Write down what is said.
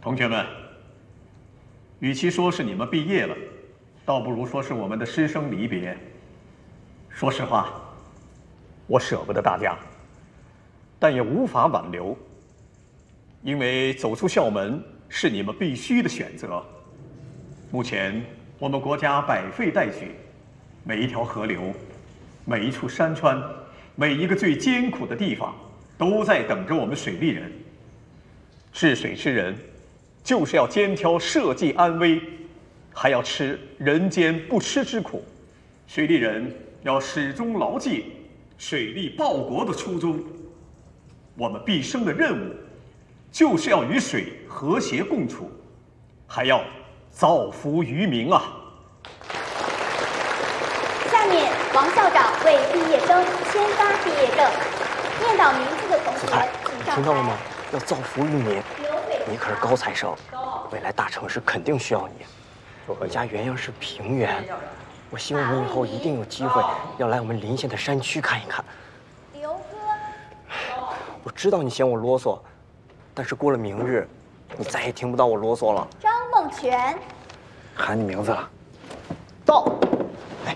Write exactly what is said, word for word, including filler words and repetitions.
同学们，与其说是你们毕业了，倒不如说是我们的师生离别。说实话，我舍不得大家，但也无法挽留，因为走出校门是你们必须的选择。目前我们国家百废待举，每一条河流，每一处山川，每一个最艰苦的地方，都在等着我们水利人。治水之人，就是要肩挑社稷安危，还要吃人间不吃之苦。水利人要始终牢记水利报国的初衷。我们毕生的任务，就是要与水和谐共处，还要造福于民啊！ 下面，王校长为毕业生签发毕业证。念到名字的同学，请上台。 听到了吗？要造福于民。你可是高材生，未来大城市肯定需要你。我家原阳是平原，我希望你以后一定有机会要来我们临县的山区看一看。 刘哥， 我知道你嫌我啰嗦，但是过了明日，你再也听不到我啰嗦了。 张梦泉， 喊你名字了，到。